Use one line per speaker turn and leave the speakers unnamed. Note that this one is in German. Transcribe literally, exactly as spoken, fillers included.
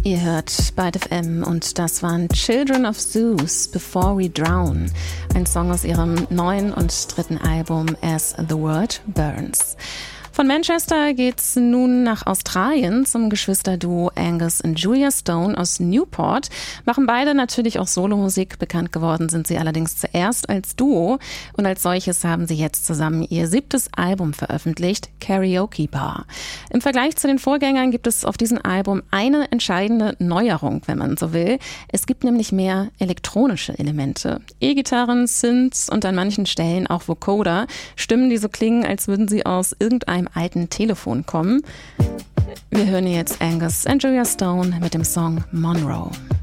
Ihr hört Byte F M und das waren Children of Zeus, Before We Drown, ein Song aus ihrem neuen und dritten Album As the World Burns. Von Manchester geht's nun nach Australien zum Geschwisterduo Angus und Julia Stone aus Newport. Machen beide natürlich auch Solomusik. Bekannt geworden sind sie allerdings zuerst als Duo und als solches haben sie jetzt zusammen ihr siebtes Album veröffentlicht, Karaoke Bar. Im Vergleich zu den Vorgängern gibt es auf diesem Album eine entscheidende Neuerung, wenn man so will. Es gibt nämlich mehr elektronische Elemente. E-Gitarren, Synths und an manchen Stellen auch Vocoder. Stimmen, die so klingen, als würden sie aus irgendeinem alten Telefon kommen. Wir hören jetzt Angus und Julia Stone mit dem Song Monroe.